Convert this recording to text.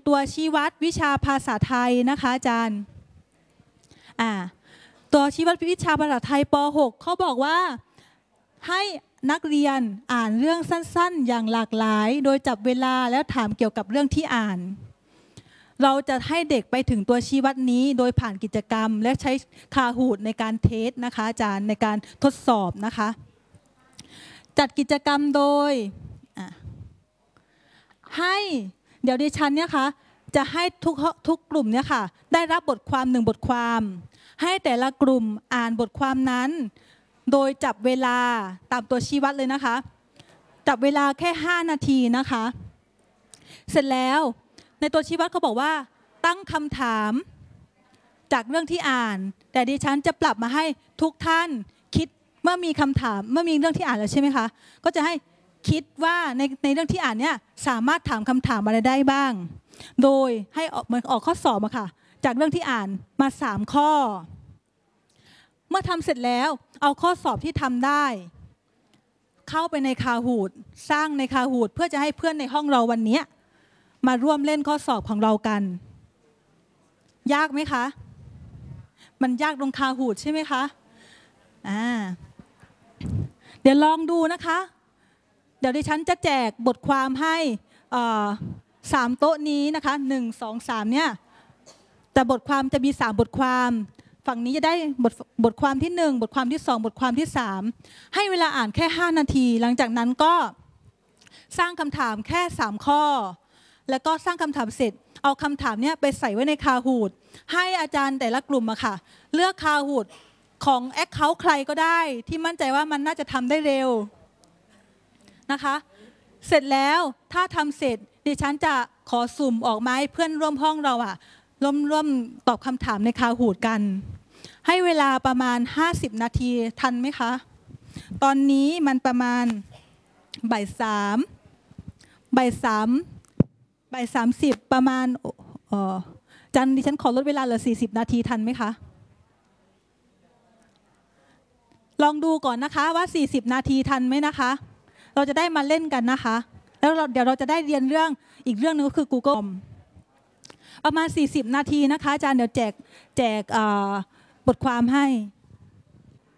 ตัวชี้วัดวิชาภาษาไทยนะคะอาจารย์ตัวชี้วัดวิชาภาษาไทยป .6 เขาบอกว่าให้นักเรียนอ่านเรื่องสั้นๆอย่างหลากหลายโดยจับเวลาแล้วถามเกี่ยวกับเรื่องที่อ่านเราจะให้เด็กไปถึงตัวชี้วัดนี้โดยผ่านกิจกรรมและใช้คาฮูดในการเทสนะคะอาจารย์ในการทดสอบนะคะจัดกิจกรรมโดยให้เดี๋ยวดิฉันเนี่ยค่ะจะให้ทุกกลุ่มเนี่ยค่ะได้รับบทความ1 บทความให้แต่ละกลุ่มอ่านบทความนั้นโดยจับเวลาตามตัวชี้วัดเลยนะคะจับเวลาแค่5 นาทีนะคะเสร็จแล้วในตัวชี้วัดเขาบอกว่าตั้งคำถามจากเรื่องที่อ่านแต่ดิฉันจะปรับมาให้ทุกท่านคิดเมื่อมีคำถามเมื่อมีเรื่องที่อ่านแล้วใช่ไหมคะก็จะให้คิดว่าในเรื่องที่อ่านเนี่ยสามารถถามคำถามอะไรได้บ้างโดยให้เหมือนออกข้อสอบอะค่ะจากเรื่องที่อ่านมา3 ข้อเมื่อทำเสร็จแล้วเอาข้อสอบที่ทำได้เข้าไปในคาฮูดสร้างในคาฮูดเพื่อจะให้เพื่อนในห้องเราวันนี้มาร่วมเล่นข้อสอบของเรากันยากไหมคะมันยากตรงคาฮูดใช่ไหมคะเดี๋ยวลองดูนะคะเดี๋ยวดิฉันจะแจกบทความให้3 โต๊ะนี้นะคะ1 2 3เนี่ยแต่บทความจะมี3 บทความฝั่งนี้จะได้บทความที่1 บทความที่2 บทความที่3ให้เวลาอ่านแค่5 นาทีหลังจากนั้นก็สร้างคำถามแค่3 ข้อแล้วก็สร้างคำถามเสร็จเอาคำถามเนี้ยไปใส่ไว้ในคาฮูดให้อาจารย์แต่ละกลุ่มอะค่ะเลือกคาฮูดของแอคเคาท์ใครก็ได้ที่มั่นใจว่ามันน่าจะทำได้เร็วนะคะเสร็จแล้วถ้าทำเสร็จดิฉันจะขอสุ่มออกมาให้เพื่อนร่วมห้องเราอะร่วมตอบคำถามในคาฮูดกันให้เวลาประมาณ50 นาทีทันไหมคะตอนนี้มันประมาณบ่าย 30ประมาณจันดิฉันขอลดเวลาเหลือ40 นาทีทันไหมคะลองดูก่อนนะคะว่า40 นาทีทันไหมนะคะเราจะได้มาเล่นกันนะคะแล้วเดี๋ยวเราจะได้เรียนเรื่องอีกเรื่องนึงก็คือ Google ประมาณ40 นาทีนะคะอาจารย์เดี๋ยวแจกบทความให้